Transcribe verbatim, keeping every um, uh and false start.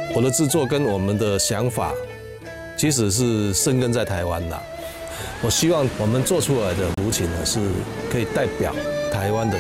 我的制作跟我们的想法，其实是生根在台湾的。我希望我们做出来的炉琴呢，是可以代表台湾的